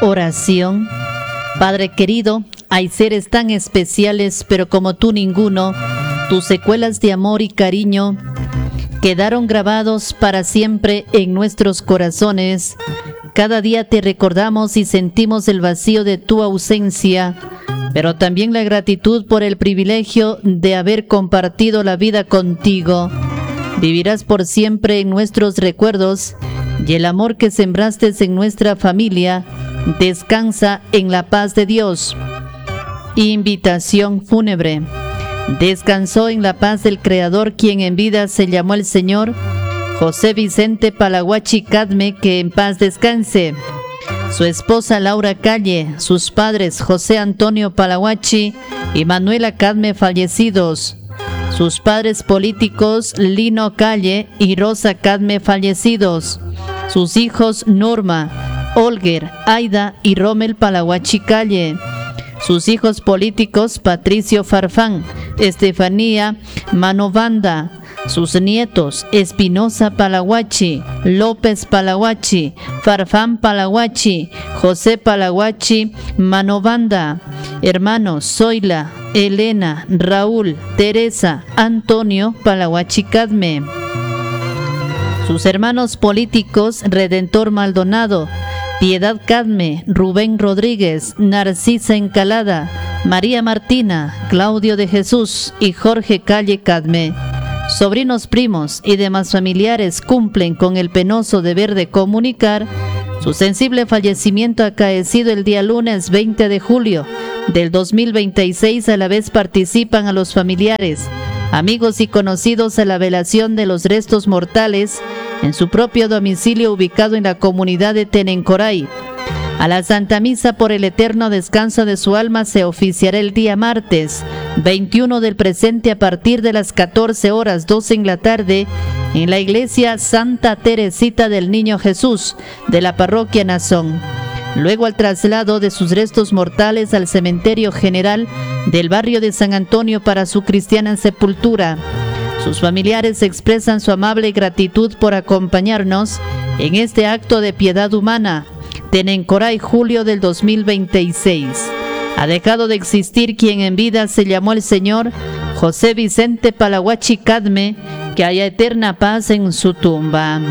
Oración. Padre querido, hay seres tan especiales, pero como tú ninguno. Tus secuelas de amor y cariño quedaron grabados para siempre en nuestros corazones. Cada día te recordamos y sentimos el vacío de tu ausencia, pero también la gratitud por el privilegio de haber compartido la vida contigo. Vivirás por siempre en nuestros recuerdos y el amor que sembraste en nuestra familia descansa en la paz de Dios. Invitación fúnebre. Descansó en la paz del Creador, quien en vida se llamó el Señor, José Vicente Palaguachi Cadme, que en paz descanse. Su esposa Laura Calle, sus padres José Antonio Palaguachi y Manuela Cadme, fallecidos. Sus padres políticos Lino Calle y Rosa Cadme, fallecidos. Sus hijos Norma, Olger, Aida y Rommel Palaguachi Calle. Sus hijos políticos Patricio Farfán, Estefanía Manovanda. Sus nietos Espinosa Palaguachi, López Palaguachi, Farfán Palaguachi, José Palaguachi Manovanda. Hermanos Zoila, Elena, Raúl, Teresa, Antonio Palaguachi Cadme. Sus hermanos políticos Redentor Maldonado, Piedad Cadme, Rubén Rodríguez, Narcisa Encalada, María Martina, Claudio de Jesús y Jorge Calle Cadme. Sobrinos, primos y demás familiares cumplen con el penoso deber de comunicar su sensible fallecimiento acaecido el día lunes 20 de julio del 2026. A la vez participan a los familiares, amigos y conocidos a la velación de los restos mortales en su propio domicilio ubicado en la comunidad de Tenencoray. A la Santa Misa por el eterno descanso de su alma se oficiará el día martes 21 del presente a partir de las 14:12 en la tarde en la iglesia Santa Teresita del Niño Jesús de la parroquia Nazón. Luego al traslado de sus restos mortales al cementerio general del barrio de San Antonio para su cristiana sepultura. Sus familiares expresan su amable gratitud por acompañarnos en este acto de piedad humana. Tenencoray, julio del 2026. Ha dejado de existir quien en vida se llamó el Señor, José Vicente Palaguachi Cadme, que haya eterna paz en su tumba.